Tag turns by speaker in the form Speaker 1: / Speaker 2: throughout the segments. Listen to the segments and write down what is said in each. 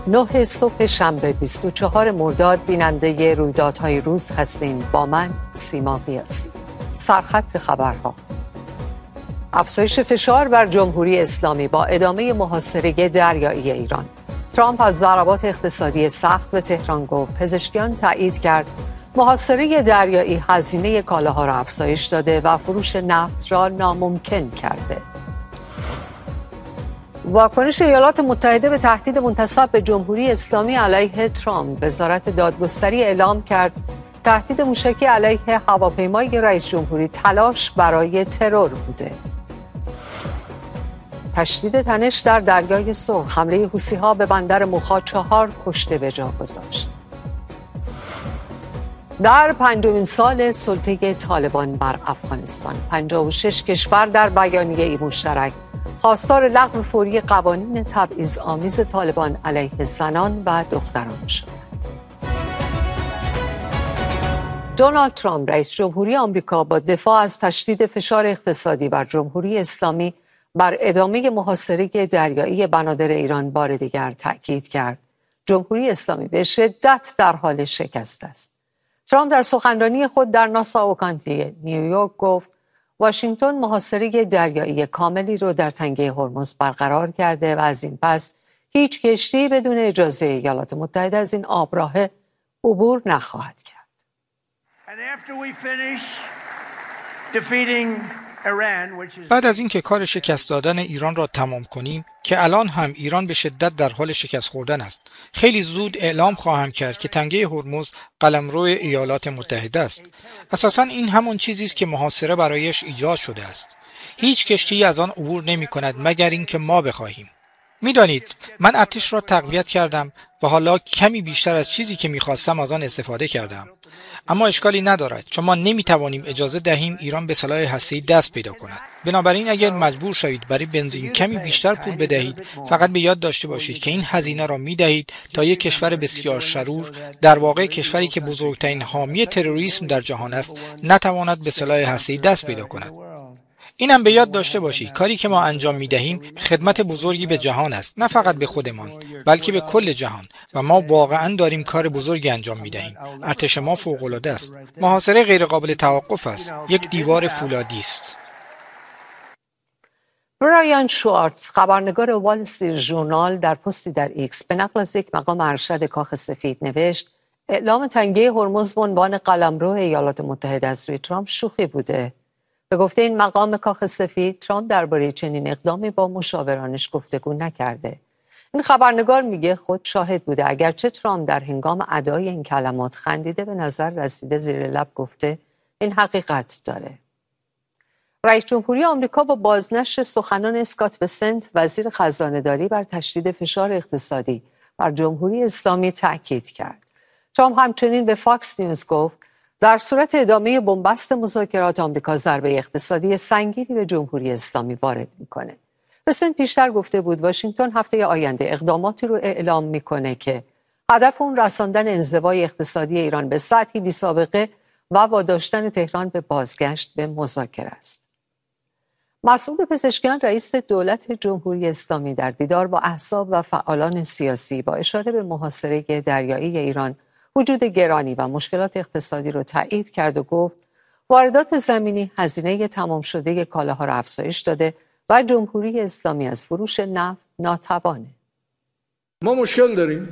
Speaker 1: 9 صبح شنبه 24 مرداد بیننده رویدادهای روز هستین با من سیما قیاسی. سرخط خبرها: افزایش فشار بر جمهوری اسلامی با ادامه محاصره دریایی ایران. ترامپ از ضربات اقتصادی سخت به تهران گفت. پزشکیان تایید کرد محاصره دریایی هزینه کالاها را افزایش داده و فروش نفت را ناممکن کرده. واکنش ایالات متحده به تهدید منتسب به جمهوری اسلامی علیه ترامپ. وزارت دادگستری اعلام کرد تهدید موشکی علیه هواپیمای رئیس جمهوری تلاش برای ترور بوده. تشدید تنش در دریای سرخ. حمله حوثی‌ها به بندر موخا 4 کشته به جا گذاشت. در 5مین سال سلطه طالبان بر افغانستان، 56 کشور در بیانیه‌ای مشترک خواستار لغو فوری قوانین تبعیض‌آمیز طالبان علیه زنان و دختران شدند. دونالد ترامپ رئیس جمهوری آمریکا با دفاع از تشدید فشار اقتصادی بر جمهوری اسلامی بر ادامه محاصره دریایی بنادر ایران بار دیگر تأکید کرد جمهوری اسلامی به شدت در حال شکست است. ترامپ در سخنرانی خود در ناساو کانتی نیویورک گفت واشنگتن محاصره دریایی کاملی رو در تنگه هرمز برقرار کرده و از این پس هیچ کشتی بدون اجازه ایالات متحده از این آبراه عبور نخواهد کرد.
Speaker 2: بعد از اینکه کار شکست دادن ایران را تمام کنیم که الان هم ایران به شدت در حال شکست خوردن است، خیلی زود اعلام خواهم کرد که تنگه هرمز قلمرو ایالات متحده است. اساساً این همون چیزی است که محاصره برایش ایجاد شده است. هیچ کشتی از آن عبور نمی کند مگر اینکه ما بخواهیم. میدانید من ارتش را تقویت کردم و حالا کمی بیشتر از چیزی که میخواستم از آن استفاده کردم. اما اشکالی ندارد چون ما نمیتوانیم اجازه دهیم ایران به سلاح هسته‌ای دست پیدا کند. بنابراین اگر مجبور شوید برای بنزین کمی بیشتر پول بدهید، فقط به یاد داشته باشید که این هزینه را میدهید تا یک کشور بسیار شرور، در واقع کشوری که بزرگترین حامی تروریسم در جهان است، نتواند به سلاح هسته‌ای دست پیدا کند. اینم به یاد داشته باشید کاری که ما انجام میدهیم خدمت بزرگی به جهان است، نه فقط به خودمان بلکه به کل جهان، و ما واقعا داریم کار بزرگی انجام میدهیم. ارتش ما فوق العاده است. محاصره غیر قابل توقف است. یک دیوار فولادی است.
Speaker 1: برایان شوارتز، خبرنگار وال استریت ژورنال، در پستی در ایکس به نقل از یک مقام ارشد کاخ سفید نوشت اعلام تنگه هرمز به عنوان قلمرو ایالات متحده از روی ترامپ شوخی بوده. به گفته این مقام کاخ سفید، ترامپ درباره چنین اقدامی با مشاورانش گفتگو نکرده. این خبرنگار میگه خود شاهد بوده، اگرچه ترامپ در هنگام ادای این کلمات خندیده به نظر رسیده زیر لب گفته این حقیقت داره. رئیس جمهوری آمریکا با بازنشر سخنان اسکات بسنت، وزیر خزانه‌داری، بر تشدید فشار اقتصادی بر جمهوری اسلامی تاکید کرد. ترامپ همچنین به فاکس نیوز گفت در صورت ادامه بنبست مذاکرات آمریکا ضربه اقتصادی سنگینی به جمهوری اسلامی وارد میکنه. بسنت پیشتر گفته بود واشنگتن هفته آینده اقداماتی رو اعلام میکنه که هدف اون رساندن انزوای اقتصادی ایران به سطحی بی‌سابقه و واداشتن تهران به بازگشت به مذاکره است. مسئول پزشکیان رئیس دولت جمهوری اسلامی در دیدار با احزاب و فعالان سیاسی با اشاره به محاصره دریایی ایران وجود گرانی و مشکلات اقتصادی رو تایید کرد و گفت واردات زمینی هزینه تمام شده کالاها را افزایش داده و جمهوری اسلامی از فروش نفت ناتوانه.
Speaker 3: ما مشکل داریم.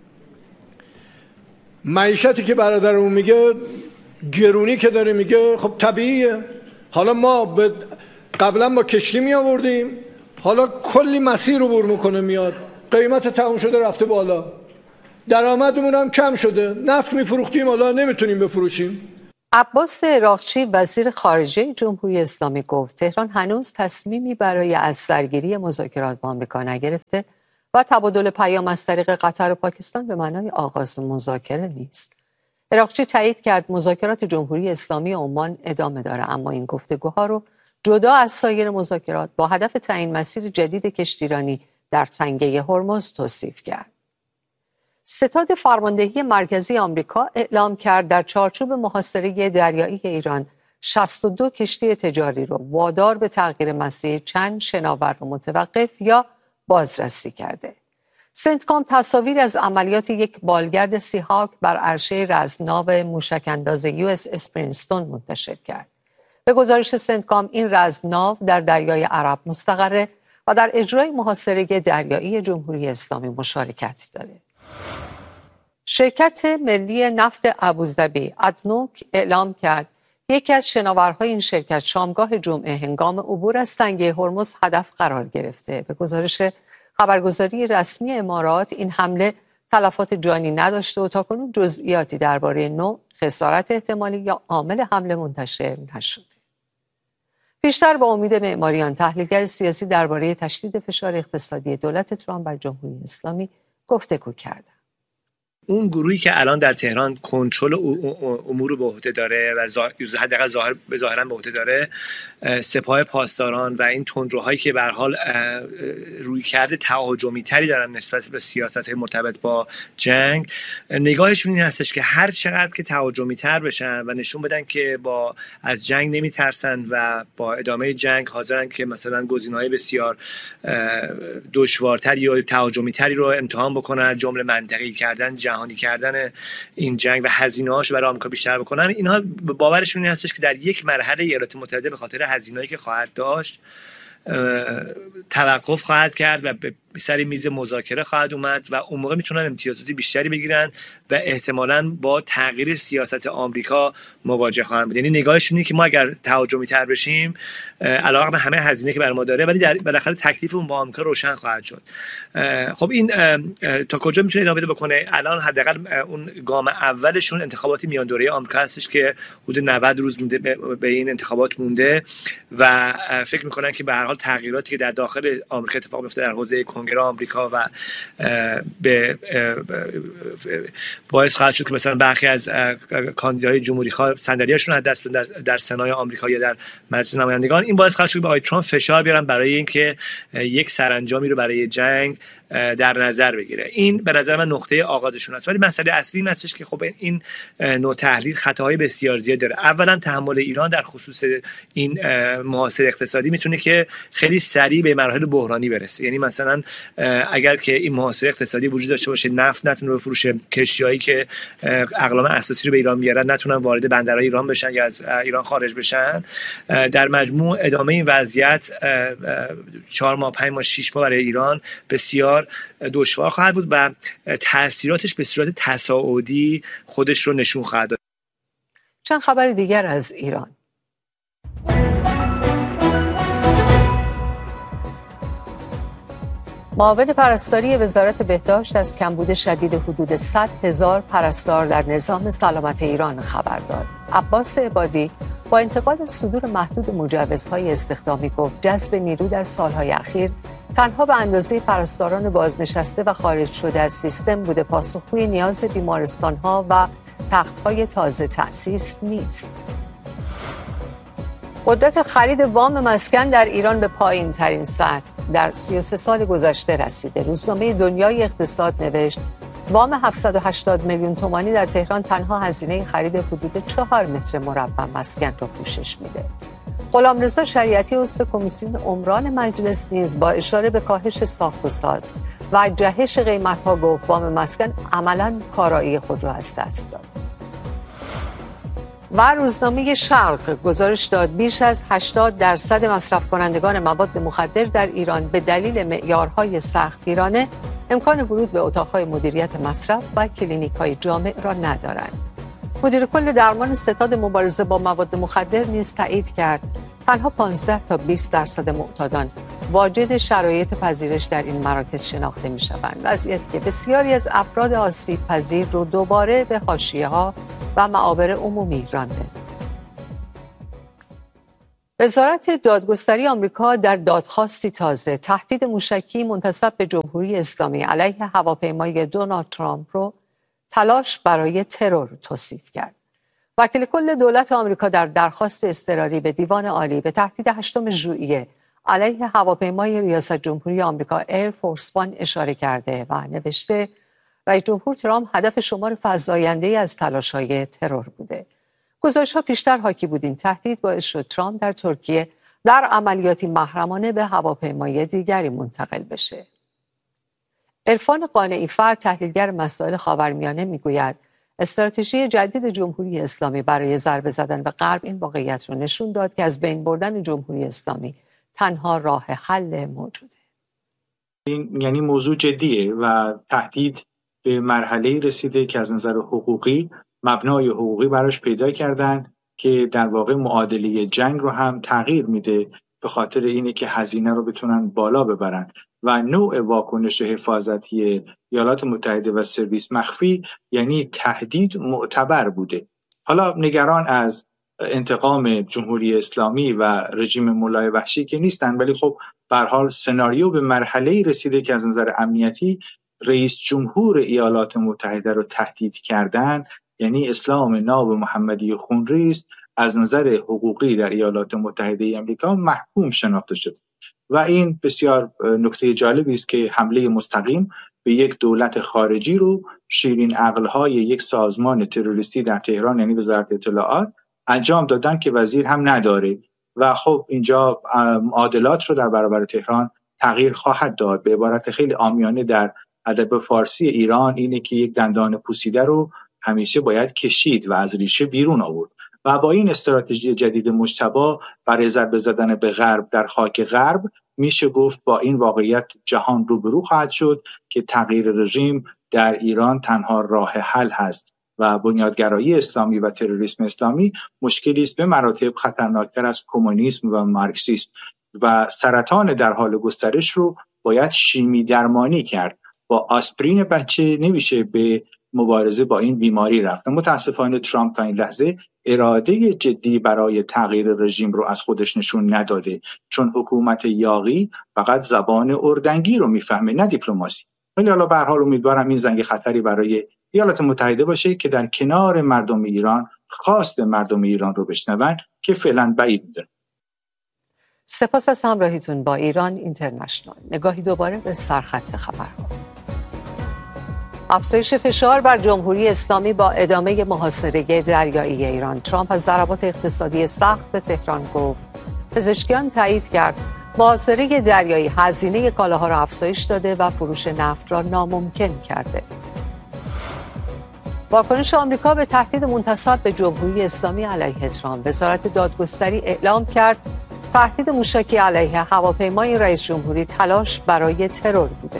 Speaker 3: معیشتی که برادرمون میگه، گرونی که داره میگه، خب طبیعیه. حالا ما قبلا با کشتی می آوردیم، حالا کلی مسیر رو عبور میکنه میاد، قیمت تمام شده رفته بالا، درآمدمون هم کم شده، نفت میفروختیم حالا نمیتونیم بفروشیم.
Speaker 1: عباس عراقچی وزیر خارجه جمهوری اسلامی گفت تهران هنوز تصمیمی برای از سرگیری مذاکرات با آمریکا نگرفته و تبادل پیام از طریق قطر و پاکستان به معنای آغاز مذاکره نیست. عراقچی تایید کرد مذاکرات جمهوری اسلامی عمان ادامه داره، اما این گفتگوها رو جدا از سایر مذاکرات با هدف تعیین مسیر جدید کشتیرانی در تنگه هرمز توصیف کرد. ستاد فرماندهی مرکزی آمریکا اعلام کرد در چارچوب محاصره دریایی ایران 62 کشتی تجاری رو وادار به تغییر مسیر چند شناور رو متوقف یا بازرسی کرده. سنتکام تصاویر از عملیات یک بالگرد سیهاک بر عرشه رزمناو موشک‌انداز US اسپرینستون منتشر کرد. به گزارش سنتکام این رزمناو در دریای عرب مستقره و در اجرای محاصره دریایی جمهوری اسلامی مشارکت دارد. شرکت ملی نفت ابوظبی ادنوک اعلام کرد یکی از شناورهای این شرکت شامگاه جمعه هنگام عبور از تنگه هرمز هدف قرار گرفته. به گزارش خبرگزاری رسمی امارات این حمله تلفات جانی نداشته و تاکنون جزئیاتی درباره نوع، خسارت احتمالی یا عامل حمله منتشر نشده. پیشتر با امید معماریان، تحلیلگر سیاسی درباره تشدید فشار اقتصادی دولت ترامپ بر جمهوری اسلامی گفتگو کردند.
Speaker 4: اون گروهی که الان در تهران کنترل امور رو به عهده داره و حداقل ظاهرا به عهده داره، سپاه پاسداران و این تندروهایی که به هر حال رویکرد تهاجمی تری دارن نسبت به سیاست‌های مرتبط با جنگ، نگاهشون این هستش که هر چقدر که تهاجمی تر بشن و نشون بدن که از جنگ نمیترسن و با ادامه جنگ حاضرن که مثلا گزینه‌های بسیار دشوارتری یا تهاجمی تری رو امتحان بکنن، جمله منطقی کردن، جهانی کردن این جنگ و هزینه‌هاش برای آمریکا بیشتر بکنن، اینها باورشون این هستش که در یک مرحله ایالات متحده به خاطر هزینه‌ای که خواهد داشت توقف خواهد کرد و به سر میز مذاکره خواهد اومد و اون موقع میتونن امتیازات بیشتری بگیرن و احتمالاً با تغییر سیاست آمریکا مواجه خواهند بود. یعنی نگاهشون اینه که ما اگر تهاجمی تر بشیم علاوه بر همه هزینه که برای ما داره، ولی بالاخره تکلیفمون با آمریکا روشن خواهد شد. خب این تا کجا میتونه ادامه بده بکنه؟ الان حداقل اون گام اولشون انتخابات میان دوره آمریکا هستش که حدود 90 روز مونده به این انتخابات مونده و فکر میکنن که به هر حال تغییراتی که در داخل آمریکا اتفاق میفته در حوزه کنگره آمریکا و به باعث خواهد شد که مثلا برخی از کاندیدای جمهوری خواه صندلیاشون از دست بدن در سنای آمریکا یا در مجلس نمایندگان. این باعث خواهد شد که آقای ترامپ فشار بیارن برای اینکه یک سرانجامی رو برای جنگ در نظر بگیره. این به نظر من نقطه آغازشون است، ولی مسئله اصلی این هستش که خب این نوع تحلیل خطاهای بسیار زیاد داره. اولا تحمل ایران در خصوص این محاصره اقتصادی میتونه که خیلی سریع به مراحل بحرانی برسه. یعنی مثلا اگر که این محاصره اقتصادی وجود داشته باشه، نفت نتونه بفروشه، کشتیایی که اقلام اساسی رو به ایران میارن نتونن وارد بندرهای ایران بشن یا از ایران خارج بشن، در مجموع ادامه این وضعیت 4 ماه 5 ماه 6 ماه برای ایران بسیار دشوار خواهد بود و تأثیراتش به صورت تصاعدی خودش رو نشون خواهد داد.
Speaker 1: چند خبر دیگر از ایران. معاون پرستاری وزارت بهداشت از کمبود شدید حدود 100,000 پرستار در نظام سلامت ایران خبر داد. عباس عبادی با انتقال صدور محدود مجوزهای استخدامی گفت جذب نیرو در سالهای اخیر تنها به اندازه پرستاران بازنشسته و خارج شده از سیستم بوده پاسخگوی نیاز بیمارستان‌ها و تخت‌های تازه تأسیس نیست. قدرت خرید وام مسکن در ایران به پایین ترین سطح در 33 سال گذشته رسیده. روزنامه دنیای اقتصاد نوشت وام 780 میلیون تومانی در تهران تنها هزینه خرید حدود 4 متر مربع مسکن را پوشش میده. غلامرضا شریعتی عضو کمیسیون عمران مجلس نیز با اشاره به کاهش ساخت و ساز و جهش قیمت‌ها گفت وام مسکن عملاً کارایی خود را از دست داد. و روزنامه شرق گزارش داد بیش از 80% مصرف کنندگان مواد مخدر در ایران به دلیل معیارهای سختگیرانه امکان ورود به اتاقهای مدیریت مصرف و کلینیک‌های جامع را ندارند. مدیر کل درمان ستاد مبارزه با مواد مخدر نیز تایید کرد تنها 15 تا 20% معتادان واجد شرایط پذیرش در این مراکز شناخته می‌شوند، وضعیتی که بسیاری از افراد آسیب پذیر رو دوباره به حاشیه‌ها و معابر عمومی رانده. وزارت دادگستری آمریکا در دادخواستی تازه تهدید موشکی منتسب به جمهوری اسلامی علیه هواپیمای دونالد ترامپ رو تلاش برای ترور توصیف کرد. وکیل کل دولت آمریکا در درخواست اضطراری به دیوان عالی به تهدید 8 ژوئیه علیه هواپیمای ریاست جمهوری آمریکا ایر فورس وان اشاره کرده و نوشته رئیس جمهور ترامپ هدف شمار فزاینده‌ای از تلاش‌های ترور بوده. گزارش‌ها پیشتر حاکی بود این تهدید باعث شد ترامپ در ترکیه در عملیاتی محرمانه به هواپیمای دیگری منتقل بشه. عرفان قانعی‌فر تحلیلگر مسائل خاورمیانه میگوید استراتژی جدید جمهوری اسلامی برای ضربه زدن به غرب این واقعیت را نشون داد که از بین بردن جمهوری اسلامی تنها راه حل موجوده.
Speaker 5: این یعنی موضوع جدیه و تهدید به مرحله رسیده که از نظر حقوقی مبنای حقوقی براش پیدا کردن که در واقع معادله جنگ رو هم تغییر میده به خاطر اینه که هزینه رو بتونن بالا ببرن و نوع واکنش حفاظتی ایالات متحده و سرویس مخفی یعنی تهدید معتبر بوده. حالا نگران از انتقام جمهوری اسلامی و رژیم مولای وحشی که نیستن، ولی خب به هر حال سناریو به مرحله‌ای رسیده که از نظر امنیتی رئیس جمهور ایالات متحده رو تهدید کردن، یعنی اسلام ناب محمدی خونریز از نظر حقوقی در ایالات متحده آمریکا محکوم شناخته شد و این بسیار نکته جالبی است که حمله مستقیم به یک دولت خارجی رو شیرین عقل‌های یک سازمان تروریستی در تهران یعنی وزارت اطلاعات انجام دادن که وزیر هم نداره و خب اینجا معادلات رو در برابر تهران تغییر خواهد داد. به عبارت خیلی عامیانه در ادب فارسی ایران اینه که یک دندان پوسیده رو همیشه باید کشید و از ریشه بیرون آورد و با این استراتژی جدید مجتبی برای ضربه زدن به غرب در خاک غرب میشه گفت با این واقعیت جهان روبرو خواهد شد که تغییر رژیم در ایران تنها راه حل هست و بنیادگرایی اسلامی و تروریسم اسلامی مشکلی است به مراتب خطرناکتر از کمونیسم و مارکسیسم و سرطان در حال گسترش رو باید شیمی درمانی کرد. با آسپرین بچه نمیشه به مبارزه با این بیماری رفت. متاسفانه ترامپ تا این لحظه اراده جدی برای تغییر رژیم رو از خودش نشون نداده، چون حکومت یاغی فقط زبان اردنگی رو میفهمه نه دیپلماسی. ولی حالا به هر حال امیدوارم این زنگ خطری برای ایالات متحده باشه که در کنار مردم ایران خواست مردم ایران رو بشنون که فعلا بعید میدونم.
Speaker 1: سپاس از همراهیتون با ایران اینترنشنال. نگاهی دوباره به سرخط خبرها. افزایش فشار بر جمهوری اسلامی با ادامه محاصره دریایی ایران. ترامپ از ضربات اقتصادی سخت به تهران گفت. پزشکیان تایید کرد محاصره دریایی هزینه کالاها را افزایش داده و فروش نفت را ناممکن کرده. واکنش آمریکا به تهدید منتصب به جمهوری اسلامی علیه ترامپ. وزارت دادگستری اعلام کرد تهدید موشکی علیه هواپیمای رئیس جمهوری تلاش برای ترور بوده.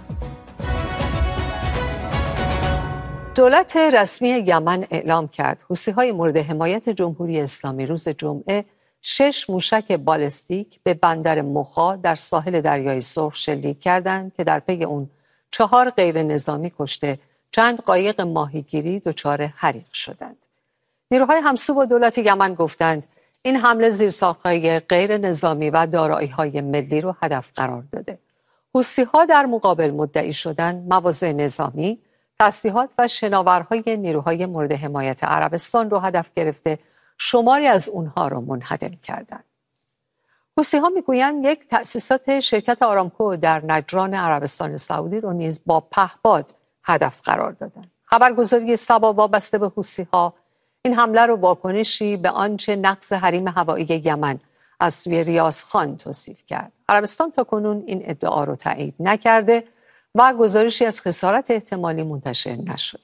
Speaker 1: دولت رسمی یمن اعلام کرد حوثی‌های مورد حمایت جمهوری اسلامی روز جمعه 6 موشک بالستیک به بندر مخا در ساحل دریای سرخ شلیک کردند که در پی اون 4 غیر نظامی کشته، چند قایق ماهیگیری دچار حریق شدند. نیروهای همسو با دولت یمن گفتند این حمله زیرساخت‌های غیر نظامی و دارایی‌های ملی رو هدف قرار داده. حوثی‌ها در مقابل مدعی شدند مواضع نظامی، تسلیحات و شناورهای نیروهای مورد حمایت عربستان رو هدف گرفته، شماری از اونها رو منهدم کردند. حوثی‌ها میگویند یک تأسیسات شرکت آرامکو در نجران عربستان سعودی رو نیز با پهپاد هدف قرار دادند. خبرگزاری سبا وابسته به حوثی‌ها این حمله رو واکنشی به آنچه نقض حریم هوایی یمن از سوی ریاض خان توصیف کرد. عربستان تاکنون این ادعا رو تایید نکرده و گزارشی از خسارت احتمالی منتشر نشده.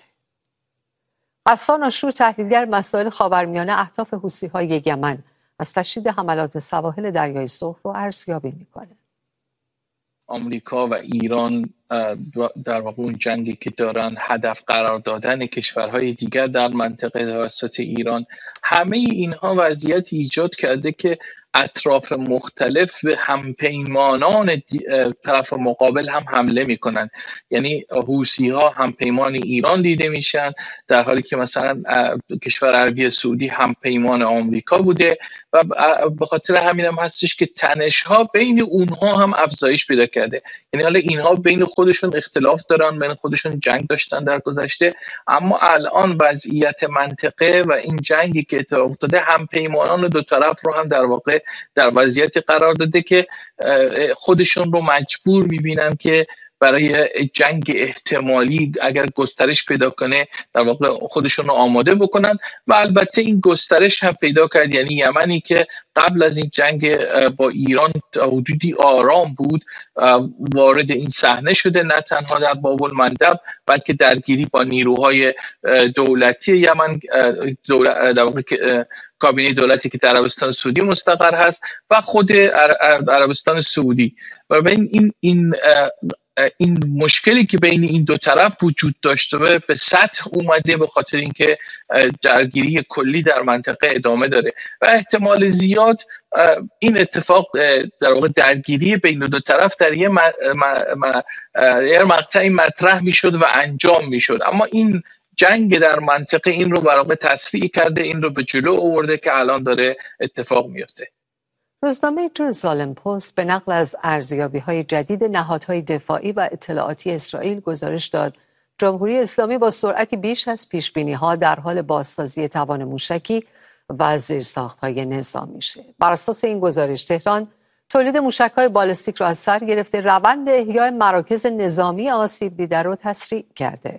Speaker 1: غسان آشور تحلیلگر مسائل خاورمیانه اهداف حوثی‌های یمن از تشدید حملات به سواحل دریای سرخ رو ارزیابی میکنه.
Speaker 6: آمریکا و ایران در واقع اون جنگی که دارن هدف قرار دادن کشورهای دیگر در منطقه توسط ایران، همه اینها وضعیت ایجاد کرده که اطراف مختلف به همپیمانان طرف مقابل هم حمله میکنن. یعنی حوثی‌ها همپیمان ایران دیده میشن، در حالی که مثلا کشور عربی سعودی همپیمان آمریکا بوده و به خاطر همین هم هستش که تنش‌ها بین اونها هم افزایش پیدا کرده. یعنی حالا اینها بین خودشون اختلاف دارن، بین خودشون جنگ داشتن در گذشته، اما الان وضعیت منطقه و این جنگی که اتفاق افتاده همپیمانان دو طرف رو هم در واقع در وضعیت قرار داده که خودشون رو مجبور میبینن که برای جنگ احتمالی اگر گسترش پیدا کنه در واقع خودشون رو آماده بکنن. و البته این گسترش هم پیدا کرد، یعنی یمنی که قبل از این جنگ با ایران حدودی آرام بود وارد این صحنه شده، نه تنها در باب المندب بلکه درگیری با نیروهای دولتی یمن، در واقع کابینه دولتی که در عربستان سعودی مستقر هست و خود عربستان سعودی. و این مشکلی که بین این دو طرف وجود داشته به سطح اومده به خاطر اینکه درگیری کلی در منطقه ادامه داره و احتمال زیاد این اتفاق در واقع درگیری بین دو طرف در یه مقطعی مطرح میشد و انجام میشد، اما این جنگ در منطقه این رو برای تصفیه کرده، این رو به جلو آورده که الان داره اتفاق میفته.
Speaker 1: روزنامه جروسالم پست به نقل از ارزیابی‌های جدید نهادهای دفاعی و اطلاعاتی اسرائیل گزارش داد جمهوری اسلامی با سرعتی بیش از پیش‌بینی‌ها در حال بازسازی توان موشکی و زیرساخت‌های نظامی شه. بر اساس این گزارش تهران تولید موشک‌های بالستیک را از سر گرفته، روند احیای مراکز نظامی آسیب دیده را تسریع کرده.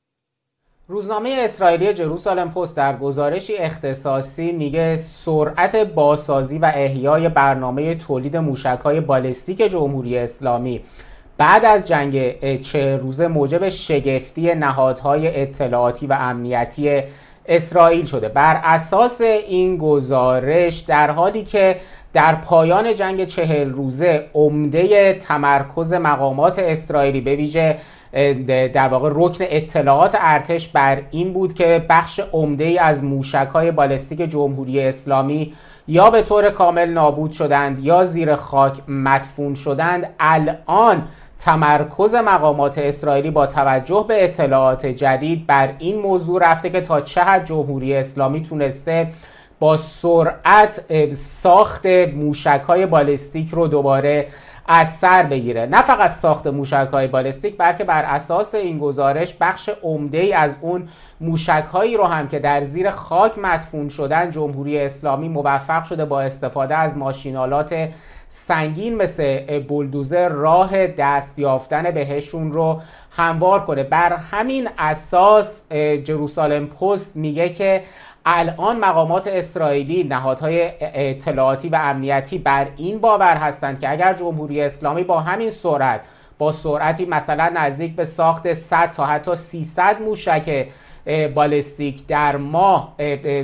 Speaker 7: روزنامه اسرائیلی جروسالم پست در گزارشی اختصاصی میگه سرعت بازسازی و احیای برنامه تولید موشک‌های بالستیک جمهوری اسلامی بعد از جنگ 40 روزه موجب شگفتی نهادهای اطلاعاتی و امنیتی اسرائیل شده. بر اساس این گزارش در حالی که در پایان جنگ 40 روزه عمده تمرکز مقامات اسرائیلی به ویژه در واقع رکن اطلاعات ارتش بر این بود که بخش عمده‌ای از موشک‌های بالستیک جمهوری اسلامی یا به طور کامل نابود شدند یا زیر خاک مدفون شدند، الان تمرکز مقامات اسرائیلی با توجه به اطلاعات جدید بر این موضوع رفته که تا چه حد جمهوری اسلامی تونسته با سرعت ساخت موشک‌های بالستیک رو دوباره از سر بگیره. نه فقط ساخت موشک‌های بالستیک بلکه بر اساس این گزارش بخش عمده‌ای از اون موشک‌هایی رو هم که در زیر خاک مدفون شدن جمهوری اسلامی موفق شده با استفاده از ماشین‌آلات سنگین مثل بولدوزر راه دست یافتن بهشون رو هموار کنه. بر همین اساس جروسالم پست میگه که الان مقامات اسرائیلی، نهادهای اطلاعاتی و امنیتی بر این باور هستند که اگر جمهوری اسلامی با همین سرعت، با سرعتی مثلا نزدیک به ساخت 100 تا حتی 300 موشک بالستیک در ماه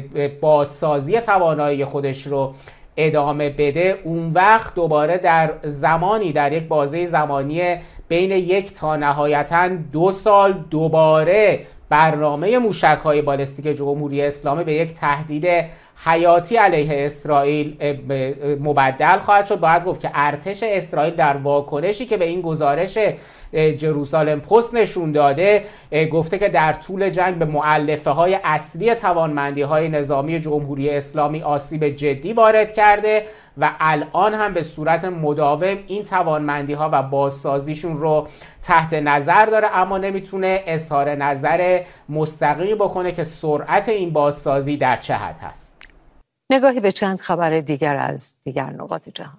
Speaker 7: بازسازی توانایی خودش رو ادامه بده، اون وقت دوباره در زمانی، در یک بازه زمانی بین 1 تا نهایتاً 2 سال دوباره برنامه موشک‌های بالستیک جمهوری اسلامی به یک تهدید حیاتی علیه اسرائیل مبدل خواهد شد. باید گفت که ارتش اسرائیل در واکنشی که به این گزارش جروسالم پست نشون داده گفته که در طول جنگ به مؤلفه‌های اصلی توانمندی‌های نظامی جمهوری اسلامی آسیب جدی وارد کرده و الان هم به صورت مداوم این توانمندی‌ها و بازسازیشون رو تحت نظر داره، اما نمیتونه اظهار نظر مستقیم بکنه که سرعت این بازسازی در چه حد هست.
Speaker 1: نگاهی به چند خبر دیگر از دیگر نقاط جهان.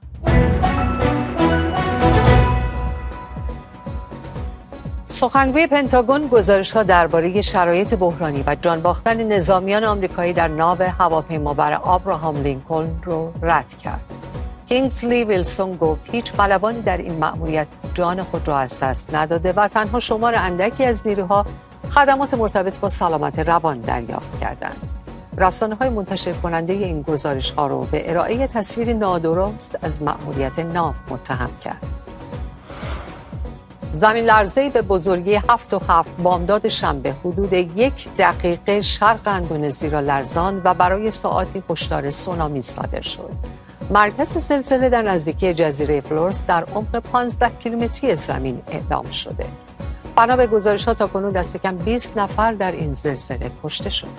Speaker 1: سخنگوی پنتاگون گزارش‌ها درباره شرایط بحرانی و جان باختن نظامیان آمریکایی در ناو هواپیمابر آبراهام لینکلن رو رد کرد. کینگسلی ویلسون گفت هیچ خلبانی در این مأموریت جان خود را از دست نداده و تنها شمار اندکی از نیروها خدمات مرتبط با سلامت روان دریافت کردند. رسانه‌های منتشر کننده این گزارش‌ها رو به ارائه تصویر نادرست از مأموریت ناو متهم کرد. زمین لرزه‌ای به بزرگی 7.7 بامداد شنبه حدود 1 دقیقه شرق اندونزی را لرزاند و برای ساعاتی هشدار سونامی صادر شد. مرکز زلزله در نزدیکی جزیره فلورس در عمق 15 کیلومتری زمین اعلام شده. بنا به گزارش‌ها تاکنون دست کم 20 نفر در این زلزله کشته شده.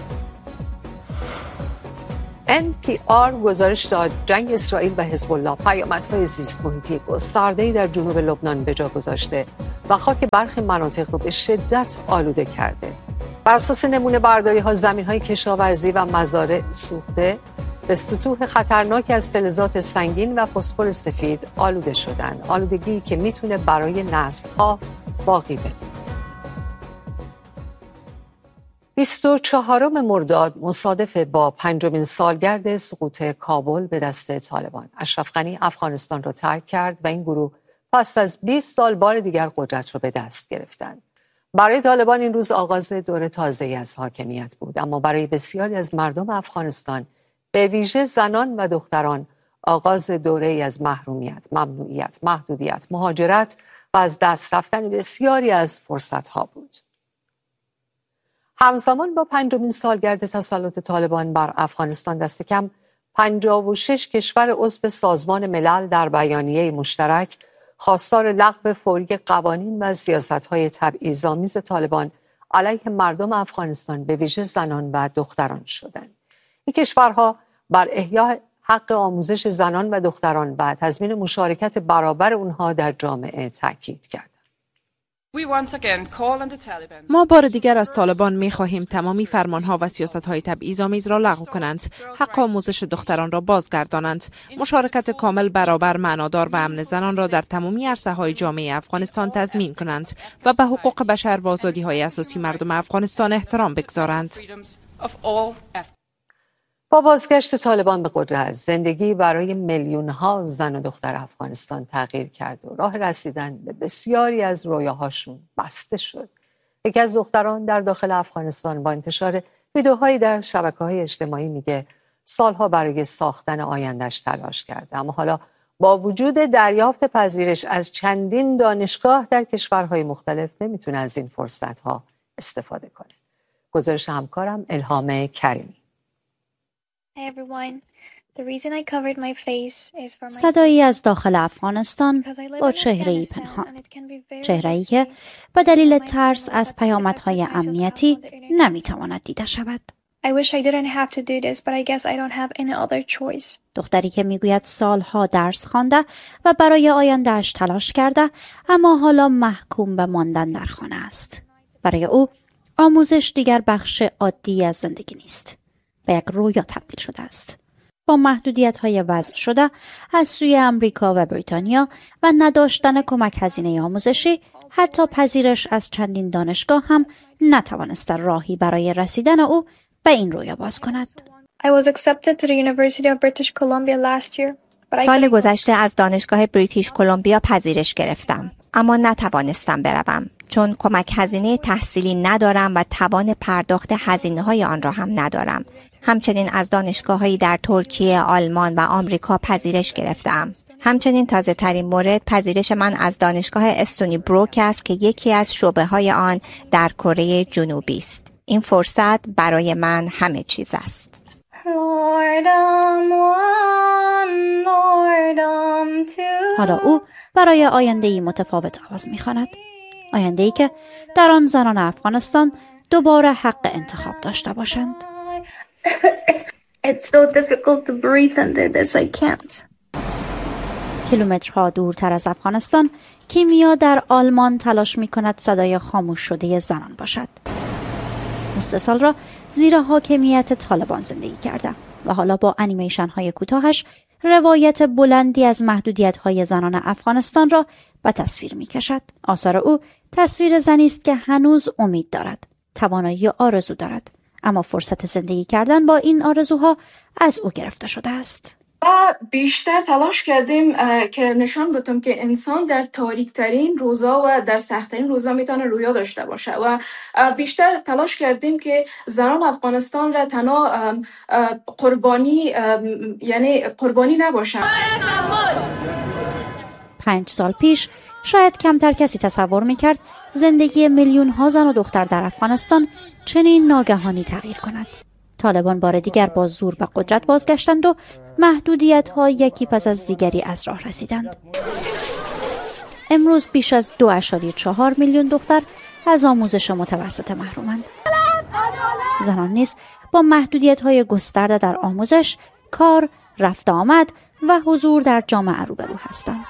Speaker 1: NPR گزارش داد جنگ اسرائیل و حزب الله پیامدهای زیست محیطی گسترده‌ای در جنوب لبنان به جا گذاشته و خاک برخی مناطق رو به شدت آلوده کرده. بر اساس نمونه برداری‌ها زمین‌های کشاورزی و مزارع سوخته به سطوح خطرناکی از فلزات سنگین و فسفر سفید آلوده شدند. آلودگی که میتونه برای نسل‌ها باقی بماند. 24 مرداد مصادف با 5مین سالگرد سقوط کابل به دست طالبان. اشرف غنی افغانستان را ترک کرد و این گروه پس از 20 سال بار دیگر قدرت را به دست گرفتند. برای طالبان این روز آغاز دور تازه‌ای از حاکمیت بود، اما برای بسیاری از مردم افغانستان به ویژه زنان و دختران آغاز دوره‌ای از محرومیت، ممنوعیت، محدودیت، مهاجرت و از دست رفتن بسیاری از فرصت‌ها بود. همزمان با 5مین سالگرد تسلط طالبان بر افغانستان دست کم 56 کشور عضو سازمان ملل در بیانیه مشترک خواستار لغو فوری قوانین و سیاست‌های تبعیض‌آمیز طالبان علیه مردم افغانستان به ویژه زنان و دختران شدند. این کشورها بر احیای حق آموزش زنان و دختران و تضمین مشارکت برابر آنها در جامعه تاکید کردند.
Speaker 8: ما بار دیگر از طالبان می‌خواهیم تمامی فرمانها و سیاست‌های تبعیض‌آمیز را لغو کنند، حق آموزش دختران را بازگردانند، مشارکت کامل، برابر، معنادار و امن زنان را در تمامی عرصه‌های جامعه افغانستان تضمین کنند و به حقوق بشر و آزادی‌های اساسی مردم افغانستان احترام بگذارند.
Speaker 1: با بازگشت طالبان به قدرت، زندگی برای میلیون‌ها زن و دختر افغانستان تغییر کرد و راه رسیدن به بسیاری از رویاهاشون بسته شد. یکی از دختران در داخل افغانستان با انتشار ویدیوهایی در شبکه‌های اجتماعی میگه سالها برای ساختن آینده‌اش تلاش کرده، اما حالا با وجود دریافت پذیرش از چندین دانشگاه در کشورهای مختلف نمیتونه از این فرصت‌ها استفاده کنه. گزارش همکارم الهام کریمی.
Speaker 9: صدایی از داخل افغانستان با چهره‌ای پنهان، چهره‌ای که به دلیل ترس از پیامدهای امنیتی نمیتواند دیده شود. دختری که میگوید سالها درس خوانده و برای آینده‌اش تلاش کرده، اما حالا محکوم به ماندن در خانه است. برای او آموزش دیگر بخش عادی از زندگی نیست، به یک رویا تبدیل شده است. با محدودیت‌های وضع شده از سوی امریکا و بریتانیا و نداشتن کمک هزینه آموزشی، حتی پذیرش از چندین دانشگاه هم نتوانسته راهی برای رسیدن او به این رویا باز کند.
Speaker 10: سال گذشته از دانشگاه بریتیش کلمبیا پذیرش گرفتم، اما نتوانستم بروم چون کمک هزینه تحصیلی ندارم و توان پرداخت هزینه‌های آن را هم ندارم. همچنین از دانشگاه‌هایی در ترکیه، آلمان و آمریکا پذیرش گرفتم. همچنین تازه ترین مورد پذیرش من از دانشگاه استونی بروک است که یکی از شعبه‌های آن در کره جنوبی است. این فرصت برای من همه چیز است.
Speaker 9: حالا او برای آینده‌ای متفاوت آواز می‌خواند. آینده‌ای که در آن زنان افغانستان دوباره حق انتخاب داشته باشند. کیلومترها دورتر از افغانستان، کیمیا در آلمان تلاش می‌کند صدای خاموش شده زنان باشد. نصف سال را زیر حاکمیت طالبان زندگی کرده و حالا با انیمیشن‌های کوتاهش روایت بلندی از محدودیت‌های زنان افغانستان را به تصویر می‌کشد. آثار او تصویر زنی است که هنوز امید دارد، توانایی آرزو دارد، اما فرصت زندگی کردن با این آرزوها از او گرفته شده است.
Speaker 11: بیشتر تلاش کردیم که نشان بدیم که انسان در تاریک‌ترین روزا و در سخت‌ترین روزا میتونه رویا داشته باشه و بیشتر تلاش کردیم که زنان افغانستان را تنها قربانی نباشند.
Speaker 9: 5 سال پیش شاید کمتر کسی تصور میکرد زندگی میلیون‌ها زن و دختر در افغانستان چنین ناگهانی تغییر کند. طالبان بار دیگر با زور به قدرت بازگشتند و محدودیت‌ها یکی پس از دیگری از راه رسیدند. امروز بیش از 2.4 میلیون دختر از آموزش متوسط محرومند. زنان نیز با محدودیت‌های گسترده در آموزش، کار، رفت آمد و حضور در جامعه روبرو هستند.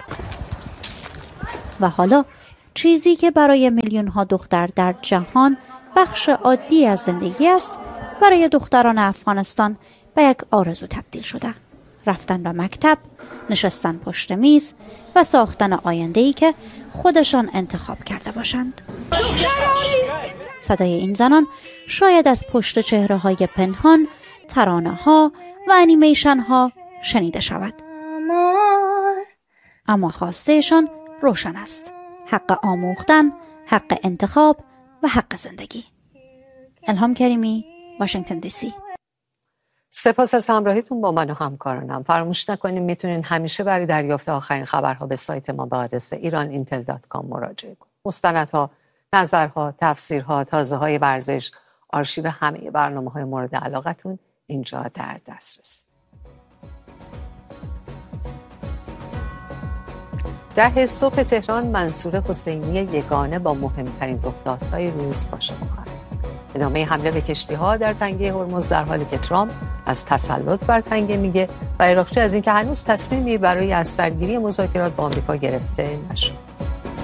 Speaker 9: و حالا چیزی که برای میلیون‌ها دختر در جهان بخش عادی از زندگی است، برای دختران افغانستان به یک آرزو تبدیل شده. رفتن به مکتب، نشستن پشت میز و ساختن آینده‌ای که خودشان انتخاب کرده باشند. صدای این زنان شاید از پشت چهره‌های پنهان، ترانه‌ها و انیمیشن‌ها شنیده شود. اما خواستهشان روشن است: حق آموختن، حق انتخاب و حق زندگی. الهام کریمی، واشنگتن دی سی.
Speaker 1: سپاس از همراهیتون با من و همکارانم. فراموش نکنید میتونین همیشه برای دریافت آخرین خبرها به سایت ما به آدرس iran.intel.com مراجعه کنید. مستندها، نظرها، تفسیرها، تازه‌های ورزش، آرشیو همه برنامه‌های مورد علاقتون اینجا در دسترس. 10 صبح تهران، منصور حسینی یگانه با مهمترین رخدادهای روز با شما خواهد. ادامه حمله به کشتی‌ها در تنگه هرمز در حالی که ترامپ از تسلط بر تنگه میگه و عراقچی از اینکه هنوز تصمیمی برای از سرگیری مذاکرات با آمریکا گرفته نشد.